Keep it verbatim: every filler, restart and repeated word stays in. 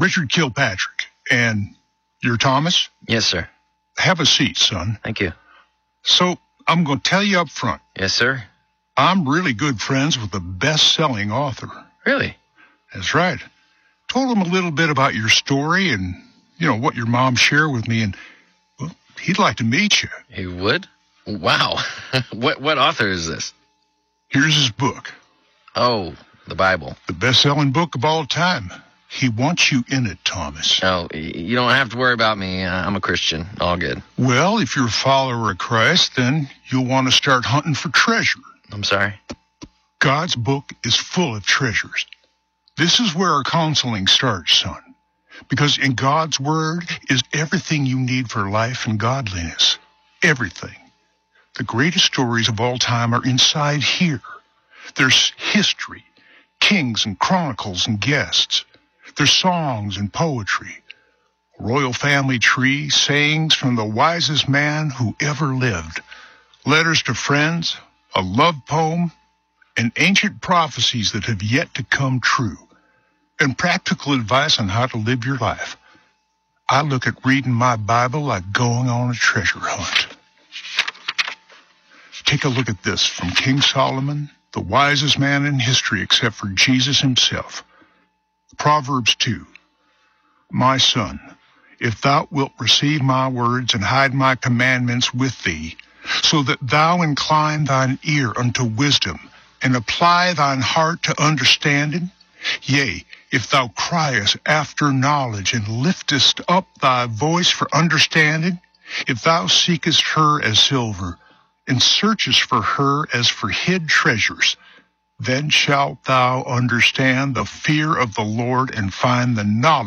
Richard Kilpatrick. And you're Thomas? Yes, sir. Have a seat, son. Thank you. So, I'm going to tell you up front. Yes, sir. I'm really good friends with the best-selling author. Really? That's right. Told him a little bit about your story and, you know, what your mom shared with me, and, well, he'd like to meet you. He would? Wow. what what author is this? Here's his book. Oh, the Bible. The best-selling book of all time. He wants you in it, Thomas. Oh, you don't have to worry about me. I'm a Christian. All good. Well, if you're a follower of Christ, then you'll want to start hunting for treasure. I'm sorry? God's book is full of treasures. This is where our counseling starts, son. Because in God's word is everything you need for life and godliness. Everything. The greatest stories of all time are inside here. There's history, kings and chronicles and guests. There's songs and poetry, a royal family tree, sayings from the wisest man who ever lived, letters to friends, a love poem, and ancient prophecies that have yet to come true, and practical advice on how to live your life. I look at reading my Bible like going on a treasure hunt. Take a look at this from King Solomon, the wisest man in history except for Jesus himself. Proverbs two. My son, if thou wilt receive my words and hide my commandments with thee, so that thou incline thine ear unto wisdom, and apply thine heart to understanding, yea, if thou criest after knowledge, and liftest up thy voice for understanding, if thou seekest her as silver, and searchest for her as for hid treasures, then shalt thou understand the fear of the Lord and find the knowledge